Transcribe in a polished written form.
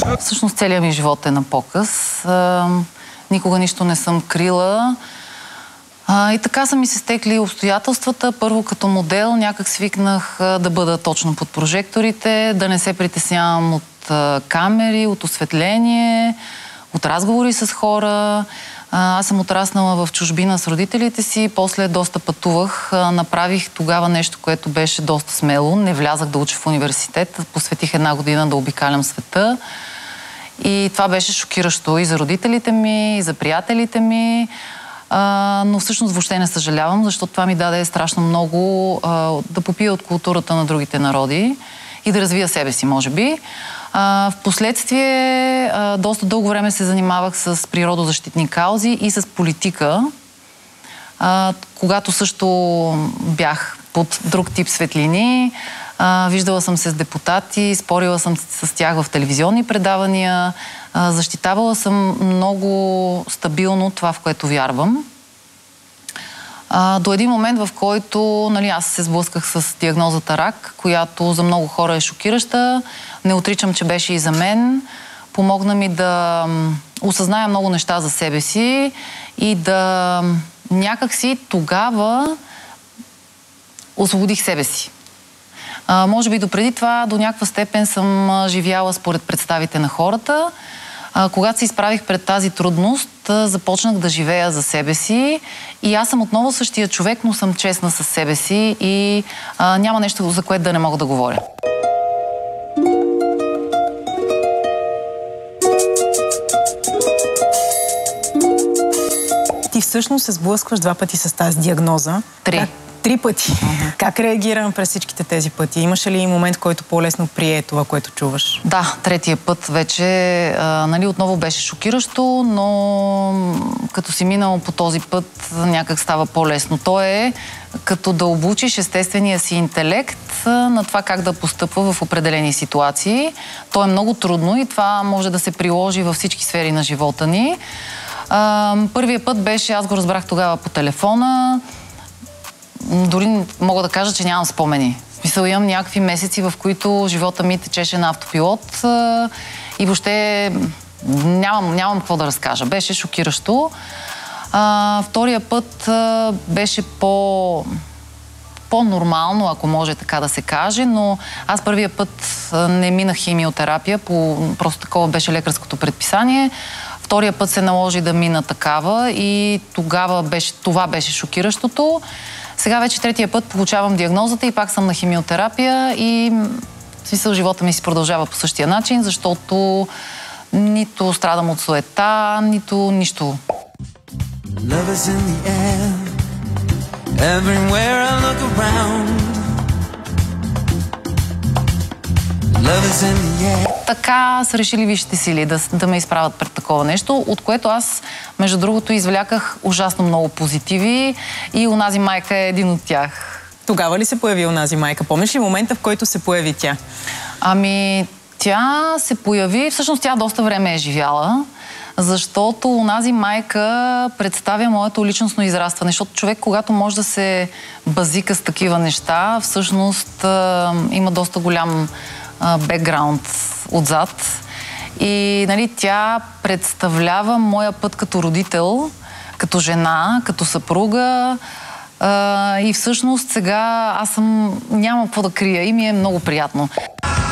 Всъщност целият ми живот е на показ. Никога нищо не съм крила. И така са ми се стекли обстоятелствата. Първо като модел някак свикнах да бъда точно под прожекторите, да не се притеснявам от камери, от осветление, от разговори с хора. Аз съм отраснала в чужбина с родителите си, после доста пътувах. Направих тогава нещо, което беше доста смело. Не влязах да уча в университет. Посветих 1 година да обикалям света. И това беше шокиращо и за родителите ми, и за приятелите ми. Но всъщност въобще не съжалявам, защото това ми даде страшно много да попия от културата на другите народи и да развия себе си, може би. Впоследствие доста дълго време се занимавах с природозащитни каузи и с политика, когато също бях под друг тип светлини. Виждала съм се с депутати, спорила съм с тях в телевизионни предавания, защитавала съм много стабилно това, в което вярвам. До един момент, в който аз се сблъсках с диагнозата рак, която за много хора е шокираща. Не отричам, че беше и за мен. Помогна ми да осъзная много неща за себе си и да някакси тогава освободих себе си. Може би допреди това до някаква степен съм живяла според представите на хората. Когато се изправих пред тази трудност, започнах да живея за себе си и аз съм отново същия човек, но съм честна със себе си и няма нещо, за което да не мога да говоря. Ти всъщност се сблъскваш 2 пъти с тази диагноза. 3. 3 пъти. Как реагирам през всичките тези пъти? Имаше ли момент, който по-лесно прие това, което чуваш? Да, 3-тия път вече отново беше шокиращо, но като си минал по този път, някак става по-лесно. То е като да обучиш естествения си интелект на това как да постъпва в определени ситуации. То е много трудно и това може да се приложи във всички сфери на живота ни. Първият път беше, аз го разбрах тогава по телефона. Дори мога да кажа, че нямам спомени. В смисъл, имам някакви месеци, в които живота ми течеше на автопилот и въобще нямам какво да разкажа. Беше шокиращо. Втория път беше по-нормално, ако може така да се каже, но аз първия път не минах химиотерапия, просто такова беше лекарското предписание. Втория път се наложи да мина такава и тогава това беше шокиращото. Сега вече 3-тия път получавам диагнозата и пак съм на химиотерапия и в смисъл живота ми си продължава по същия начин, защото нито страдам от суета, нито нищо. Така са решили висшите сили да ме изправят пред такова нещо, от което аз, между другото, извляках ужасно много позитиви и онази майка е един от тях. Тогава ли се появи онази майка? Помниш ли момента, в който се появи тя? Тя се появи, всъщност тя доста време е живяла, защото онази майка представя моето личностно израстване, защото човек, когато може да се базика с такива неща, всъщност има доста голям бекграунд отзад. И тя представлява моя път като родител, като жена, като съпруга. И всъщност сега аз нямам какво да крия и ми е много приятно.